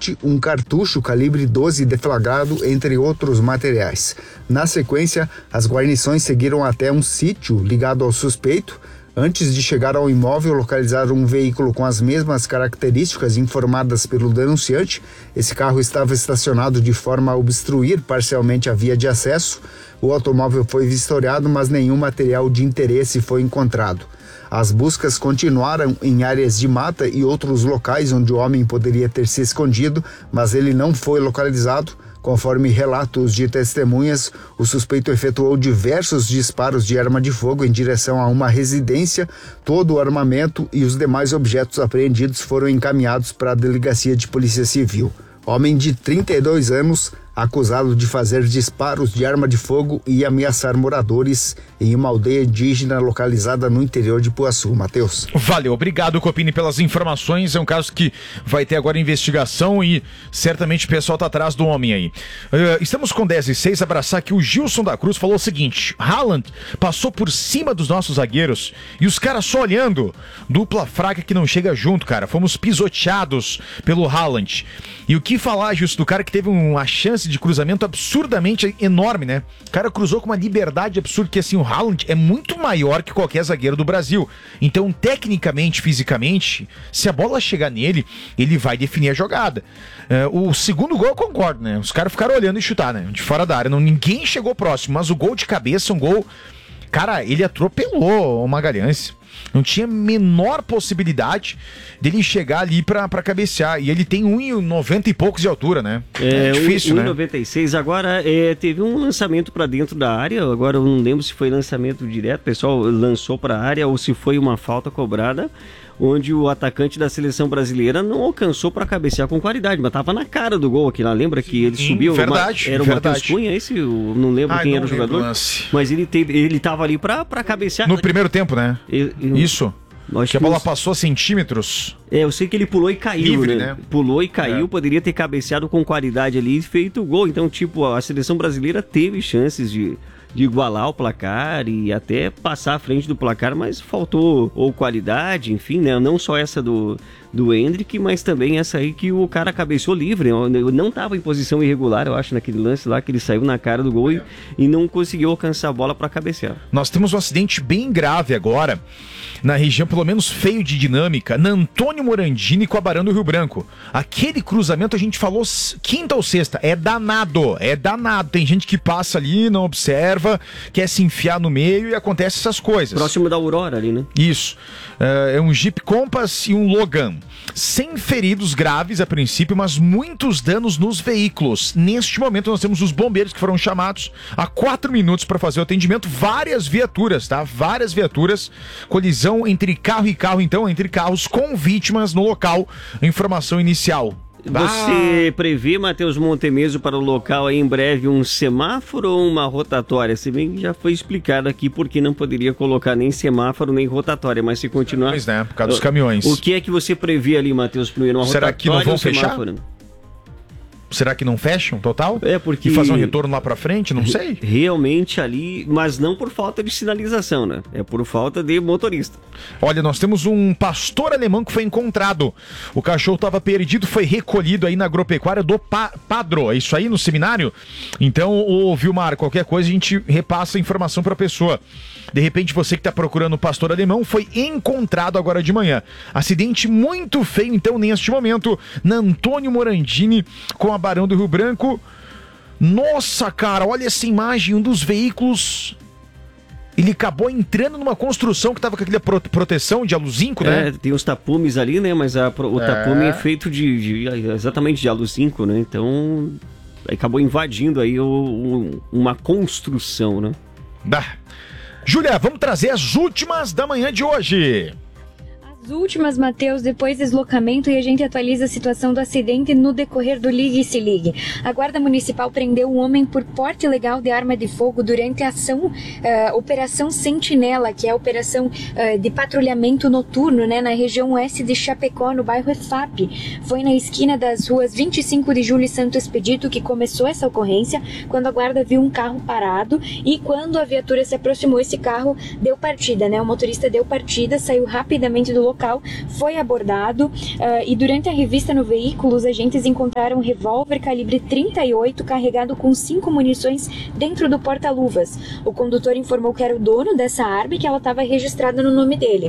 porte, um cartucho calibre 12 deflagrado, entre outros materiais. Na sequência, as guarnições seguiram até um sítio ligado ao suspeito. Antes de chegar ao imóvel, localizaram um veículo com as mesmas características informadas pelo denunciante. Esse carro estava estacionado de forma a obstruir parcialmente a via de acesso. O automóvel foi vistoriado, mas nenhum material de interesse foi encontrado. As buscas continuaram em áreas de mata e outros locais onde o homem poderia ter se escondido, mas ele não foi localizado. Conforme relatos de testemunhas, o suspeito efetuou diversos disparos de arma de fogo em direção a uma residência. Todo o armamento e os demais objetos apreendidos foram encaminhados para a Delegacia de Polícia Civil. Homem de 32 anos, acusado de fazer disparos de arma de fogo e ameaçar moradores em uma aldeia indígena localizada no interior de Puaçu. Matheus. Valeu, obrigado, Copini, pelas informações. É um caso que vai ter agora investigação e certamente o pessoal tá atrás do homem aí. Estamos com 10:06, abraçar aqui o Gilson da Cruz, falou o seguinte: Haaland passou por cima dos nossos zagueiros e os caras só olhando, dupla fraca que não chega junto, cara, fomos pisoteados pelo Haaland. E o que falar, Gilson, do cara que teve uma chance de cruzamento absurdamente enorme, né? O cara cruzou com uma liberdade absurda, que assim, o Haaland é muito maior que qualquer zagueiro do Brasil. Então, tecnicamente, fisicamente, se a bola chegar nele, ele vai definir a jogada. O segundo gol eu concordo, né? Os caras ficaram olhando e chutar, né? De fora da área. Ninguém chegou próximo, mas o gol de cabeça, um gol... Cara, ele atropelou o Magalhães. Não tinha menor possibilidade dele chegar ali pra cabecear. E ele tem 1,90 e poucos de altura, né? É difícil, 1,96. Né? Agora, teve um lançamento pra dentro da área. Agora, eu não lembro se foi lançamento direto. O pessoal lançou pra área ou se foi uma falta cobrada, onde o atacante da seleção brasileira não alcançou para cabecear com qualidade, mas tava na cara do gol aqui lá. Lembra que ele subiu? Verdade. Era o Matheus Cunha, eu não lembro quem era o jogador. Mas ele tava ali para cabecear. No primeiro tempo, né? Isso. Que a bola passou centímetros. Eu sei que ele pulou e caiu, livre, né? Pulou e caiu, poderia ter cabeceado com qualidade ali e feito o gol. Então, tipo, a seleção brasileira teve chances de igualar o placar e até passar à frente do placar, mas faltou ou qualidade, enfim, né? Não só essa do Endrick, mas também essa aí que o cara cabeceou livre. Eu não estava em posição irregular, eu acho, naquele lance lá, que ele saiu na cara do gol e não conseguiu alcançar a bola para cabecear. Nós temos um acidente bem grave agora, na região, pelo menos feio de dinâmica, na Antônio Morandini com a Barão do Rio Branco. Aquele cruzamento a gente falou quinta ou sexta, é danado. Tem gente que passa ali, não observa, quer se enfiar no meio e acontece essas coisas. Próximo da Aurora ali, né? Isso. É um Jeep Compass e um Logan. Sem feridos graves a princípio, mas muitos danos nos veículos. Neste momento nós temos os bombeiros que foram chamados há 4 minutos para fazer o atendimento. Várias viaturas, tá? Várias viaturas. Colisão entre carro e carro, então, entre carros com vítimas no local. Informação inicial. Você prevê, Matheus Montemeso, para o local aí em breve um semáforo ou uma rotatória? Se bem que já foi explicado aqui porque não poderia colocar nem semáforo nem rotatória, mas se continuar... Pois né, por causa dos caminhões. O que é que você prevê ali, Matheus, primeiro? Uma Será rotatória que não vão fechar? Semáforo? Será que não fecham total? Porque... E fazer um retorno lá pra frente? Não sei. Realmente ali, mas não por falta de sinalização, né? É por falta de motorista. Olha, nós temos um pastor alemão que foi encontrado. O cachorro estava perdido, foi recolhido aí na agropecuária do Padro. É isso aí, no seminário? Então, ô Vilmar, qualquer coisa a gente repassa a informação pra pessoa. De repente, você que está procurando o pastor alemão foi encontrado agora de manhã. Acidente muito feio, então, neste momento, na Antônio Morandini com a Barão do Rio Branco. Nossa, cara, olha essa imagem, um dos veículos... Ele acabou entrando numa construção que estava com aquela proteção de aluzinco, né? Tem os tapumes ali, né? Mas o tapume é feito exatamente de aluzinco, né? Então, acabou invadindo aí uma construção, né? Júlia, vamos trazer as últimas da manhã de hoje. As últimas, Matheus, depois do deslocamento, e a gente atualiza a situação do acidente no decorrer do Ligue e Se Ligue. A Guarda Municipal prendeu um homem por porte ilegal de arma de fogo durante a ação Operação Sentinela, que é a operação de patrulhamento noturno, né, na região oeste de Chapecó, no bairro EFAP. Foi na esquina das ruas 25 de Julho e Santo Expedito que começou essa ocorrência, quando a guarda viu um carro parado e quando a viatura se aproximou, esse carro deu partida, né? O motorista deu partida, saiu rapidamente do local local, foi abordado e durante a revista no veículo, os agentes encontraram um revólver calibre 38 carregado com 5 munições dentro do porta-luvas. O condutor informou que era o dono dessa arma e que ela estava registrada no nome dele.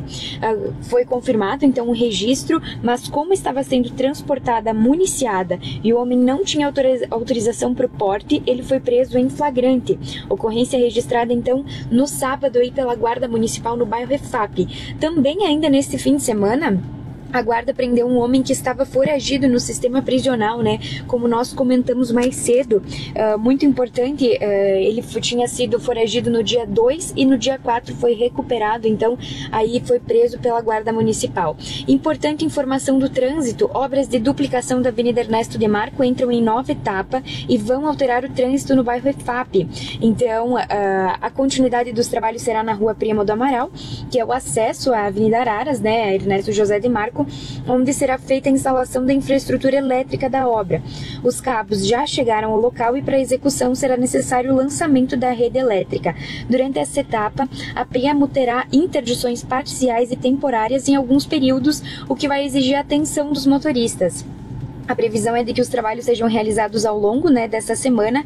Foi confirmado então o registro, mas como estava sendo transportada municiada e o homem não tinha autorização para o porte, ele foi preso em flagrante. Ocorrência registrada então no sábado aí pela Guarda Municipal no bairro EFAP. Também ainda nesse fim de semana, a guarda prendeu um homem que estava foragido no sistema prisional, né? Como nós comentamos mais cedo, muito importante, ele tinha sido foragido no dia 2 e no dia 4 foi recuperado, então aí foi preso pela Guarda Municipal. Importante informação do trânsito: obras de duplicação da Avenida Ernesto de Marco entram em nova etapa e vão alterar o trânsito no bairro EFAP. Então, a continuidade dos trabalhos será na Rua Primo do Amaral, que é o acesso à Avenida Araras, né? Ernesto José de Marco, onde será feita a instalação da infraestrutura elétrica da obra. Os cabos já chegaram ao local e para execução será necessário o lançamento da rede elétrica. Durante essa etapa, a PRIAMU terá interdições parciais e temporárias em alguns períodos, o que vai exigir a atenção dos motoristas. A previsão é de que os trabalhos sejam realizados ao longo, né, dessa semana,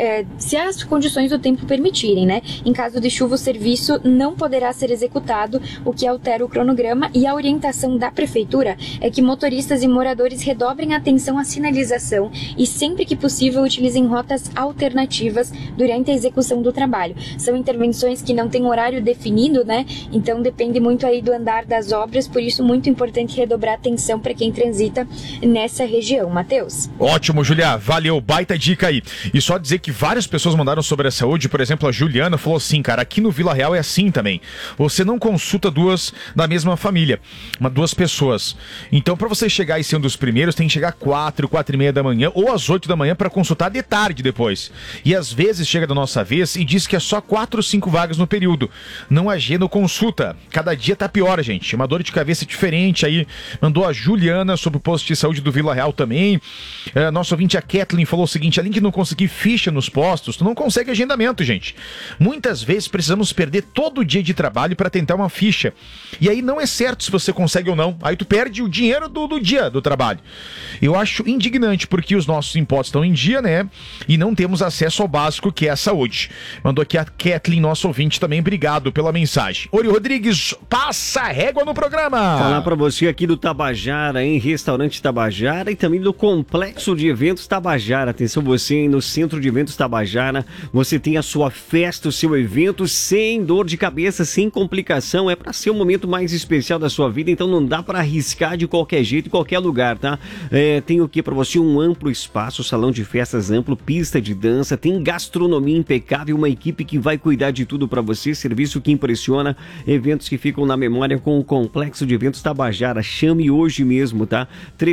se as condições do tempo permitirem, né? Em caso de chuva, o serviço não poderá ser executado, o que altera o cronograma, e a orientação da Prefeitura é que motoristas e moradores redobrem a atenção à sinalização e, sempre que possível, utilizem rotas alternativas durante a execução do trabalho. São intervenções que não têm horário definido, né? Então depende muito aí do andar das obras, por isso muito importante redobrar a atenção para quem transita nessa região. Matheus. Ótimo, Julia, valeu, baita dica aí. E só dizer que várias pessoas mandaram sobre a saúde, por exemplo, a Juliana falou assim, cara, aqui no Vila Real é assim também. Você não consulta duas da mesma família, duas pessoas. Então, pra você chegar e ser um dos primeiros, tem que chegar 4h30 da manhã ou às 8 da manhã pra consultar de tarde depois. E às vezes chega da nossa vez e diz que é só 4 ou 5 vagas no período. Não agenda ou consulta. Cada dia tá pior, gente. Uma dor de cabeça diferente aí. Mandou a Juliana sobre o posto de saúde do Vila Real também. Nosso ouvinte, a Kathleen, falou o seguinte: além de não conseguir ficha nos postos, tu não consegue agendamento, gente. Muitas vezes precisamos perder todo o dia de trabalho para tentar uma ficha. E aí não é certo se você consegue ou não. Aí tu perde o dinheiro do dia do trabalho. Eu acho indignante, porque os nossos impostos estão em dia, né? E não temos acesso ao básico, que é a saúde. Mandou aqui a Kathleen, nosso ouvinte também. Obrigado pela mensagem. Ori Rodrigues, passa a régua no programa. Falar pra você aqui do Tabajara, hein? Restaurante Tabajara, e também do Complexo de Eventos Tabajara. Atenção você, hein? No Centro de Eventos Tabajara, você tem a sua festa, o seu evento sem dor de cabeça, sem complicação. É para ser o momento mais especial da sua vida, então não dá para arriscar de qualquer jeito, em qualquer lugar, tá? Tem o que para você? Um amplo espaço, salão de festas amplo, pista de dança, tem gastronomia impecável, uma equipe que vai cuidar de tudo para você, serviço que impressiona, eventos que ficam na memória com o Complexo de Eventos Tabajara. Chame hoje mesmo, tá?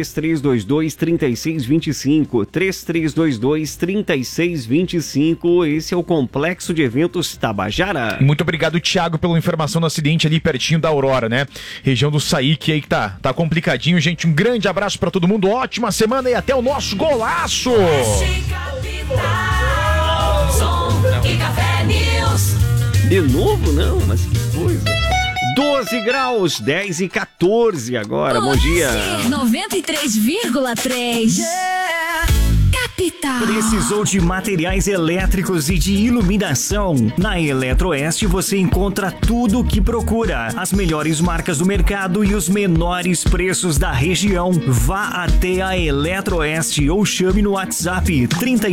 3322-3625, 3322-3625, esse é o Complexo de Eventos Tabajara. Muito obrigado, Thiago, pela informação do acidente ali pertinho da Aurora, né? Região do Saíque aí que tá complicadinho, gente. Um grande abraço pra todo mundo, ótima semana e até o nosso golaço! De novo? Não, mas que coisa. 12 graus, 10 e 14 agora, bom dia. 93,3. Capital. Precisou de materiais elétricos e de iluminação? Na Eletroeste você encontra tudo o que procura. As melhores marcas do mercado e os menores preços da região. Vá até a Eletroeste ou chame no WhatsApp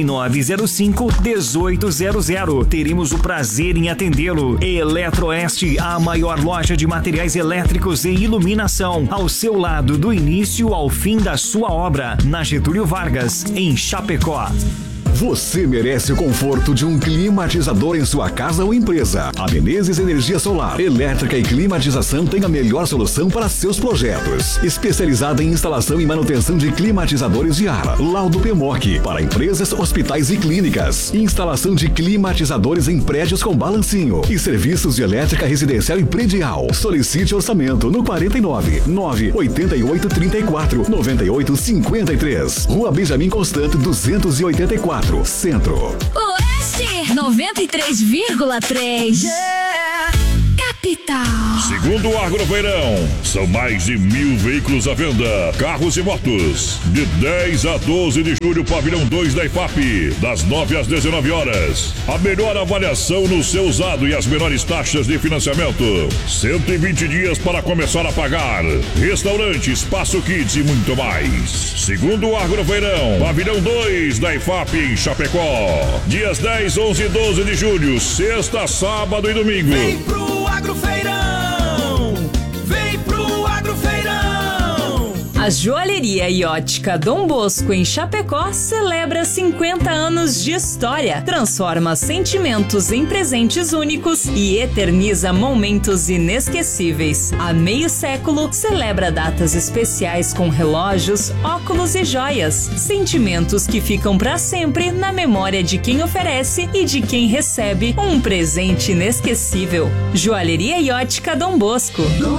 3905-1800. Teremos o prazer em atendê-lo. Eletroeste, a maior loja de materiais elétricos e iluminação. Ao seu lado, do início ao fim da sua obra. Na Getúlio Vargas, em Chapecó. Você merece o conforto de um climatizador em sua casa ou empresa. A Menezes Energia Solar, Elétrica e Climatização tem a melhor solução para seus projetos. Especializada em instalação e manutenção de climatizadores de ar. Laudo PMOC, para empresas, hospitais e clínicas. Instalação de climatizadores em prédios com balancinho. E serviços de elétrica residencial e predial. Solicite orçamento no 49 988 34 98 53. Rua Benjamin Constant 284. Centro. Oeste 93,3. Capital. Capital. Segundo o Agrofeirão, são mais de 1.000 veículos à venda, carros e motos. De 10 a 12 de julho, Pavilhão 2 da IFAP, das 9 às 19 horas. A melhor avaliação no seu usado e as menores taxas de financiamento. 120 dias para começar a pagar. Restaurante, espaço kids e muito mais. Segundo o Agrofeirão, Pavilhão 2 da IFAP em Chapecó. Dias 10, 11 e 12 de julho, sexta, sábado e domingo. Vem pro Agrofeirão! Vem pro Agrofeirão! A Joalheria e Ótica Dom Bosco em Chapecó celebra 50 anos de história, transforma sentimentos em presentes únicos e eterniza momentos inesquecíveis. Há meio século, celebra datas especiais com relógios, óculos e joias, sentimentos que ficam para sempre na memória de quem oferece e de quem recebe um presente inesquecível. Joalheria e Ótica Dom Bosco.